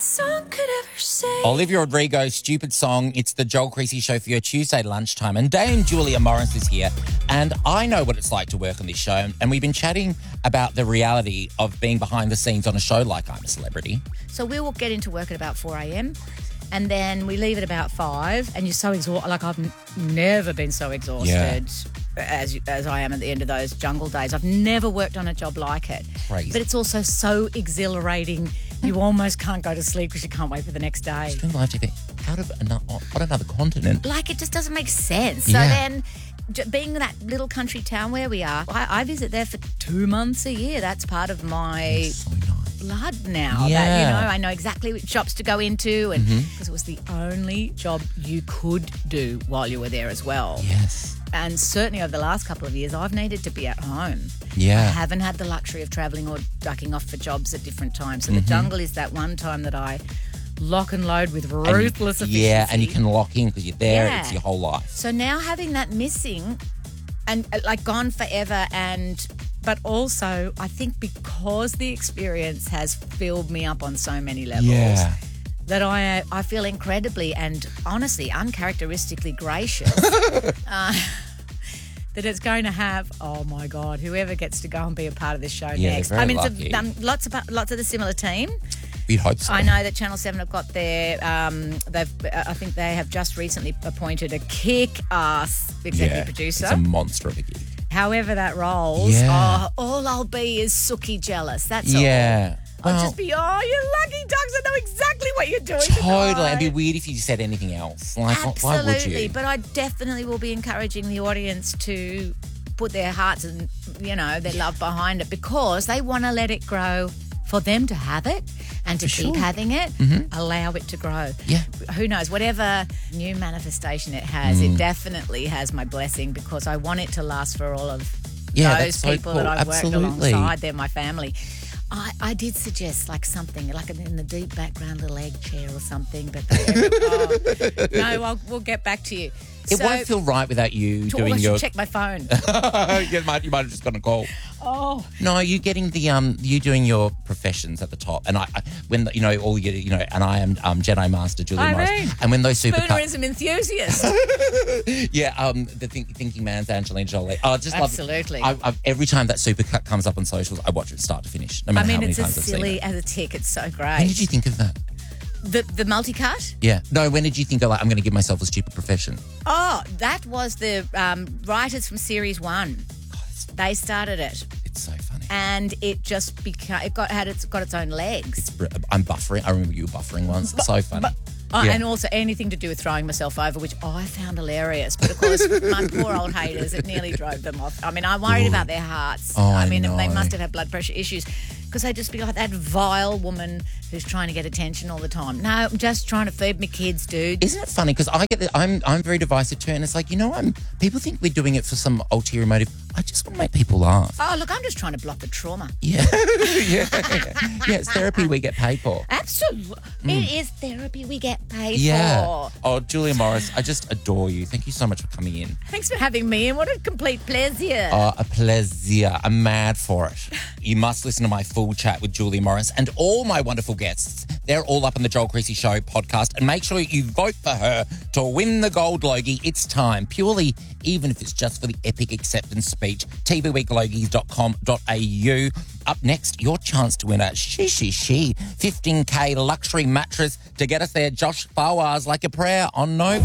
song could ever say. Olivia Rodrigo, Stupid Song. It's the Joel Creasy Show for your Tuesday lunchtime. And Dame Julia Morris is here. And I know what it's like to work on this show. And we've been chatting about the reality of being behind the scenes on a show like I'm a Celebrity. So we will get into work at about 4 a.m. and then we leave at about 5 and you're so exhausted. Like I've never been so exhausted as I am at the end of those jungle days. I've never worked on a job like it. Crazy. But it's also so exhilarating. You almost can't go to sleep because you can't wait for the next day. Doing live TV out of another continent. Like it just doesn't make sense. So then being that little country town where we are, I visit there for 2 months a year. That's part of my So nice. blood now. Yeah. That, I know exactly which shops to go into and because it was the only job you could do while you were there as well. Yes. And certainly over the last couple of years, I've needed to be at home. Yeah. I haven't had the luxury of travelling or ducking off for jobs at different times. So the jungle is that one time that I lock and load with ruthless efficiency. Yeah, and you can lock in because you're there. Yeah. It's your whole life. So now having that missing and like gone forever but also I think because the experience has filled me up on so many levels. Yeah. That I feel incredibly and honestly uncharacteristically gracious that it's going to have, oh my God, whoever gets to go and be a part of this show next. they're very It's lucky. lots of the similar team. We'd hope so. I know that Channel 7 have got their, I think they have just recently appointed a kick-ass executive producer. It's a monster of a gig. However that rolls, all I'll be is sooky jealous. That's all. Yeah. I'll just be, you lucky ducks, I know exactly what you're doing. Totally. tonight. It'd be weird if you said anything else. Like, why would Absolutely. you? But I definitely will be encouraging the audience to put their hearts and, their love behind it because they want to let it grow for them to have it and to keep having it, allow it to grow. Yeah. Who knows, whatever new manifestation it has, it definitely has my blessing because I want it to last for all of those that's so people cool. that I've worked Absolutely. alongside. They're my family. I did suggest like something like in the deep background, a leg chair or something, but we'll get back to you. It won't feel right without you doing I your... should check my phone. you might have just gotten a call. Oh. No, you getting the you doing your professions at the top, and I when all you and I am Jedi Master Julia Morris, and when those super Spoonerism enthusiast. the Thinking Man's Angelina Jolie. I just Absolutely. love it. Every time that supercut comes up on socials, I watch it start to finish. No matter how many it's as times I've seen silly it. as a tick. It's so great. When did you think of that? The multi-cut? Yeah. No, when did you think, I'm going to give myself a stupid profession? Oh, that was the writers from Series 1. They started it. It's so funny. And it just got its own legs. I'm buffering. I remember you were buffering once. It's so funny. And also anything to do with throwing myself over, which I found hilarious. But of course, my poor old haters, it nearly drove them off. I mean, I'm worried about their hearts. Oh, I mean, know. they must have had blood pressure issues because they'd just be like that vile woman who's trying to get attention all the time. No, I'm just trying to feed my kids, dude. Isn't it funny? Because I'm very divisive too, and it's like, people think we're doing it for some ulterior motive. I just want to make people laugh. Oh, look, I'm just trying to block the trauma. Yeah. Yeah, it's therapy we get paid for. Absolutely. It is therapy we get paid Yeah. for. Oh, Julia Morris, I just adore you. Thank you so much for coming in. Thanks for having me, and what a complete pleasure. A pleasure. I'm mad for it. You must listen to my full chat with Julia Morris and all my wonderful guests. They're all up on the Joel Creasy Show podcast. And make sure you vote for her to win the Gold Logie. It's time. Purely, even if it's just for the epic acceptance speech. tvweeklogies.com.au. Up next, your chance to win a 15K luxury mattress to get us there. Josh Fawaz, Like a Prayer on Nova.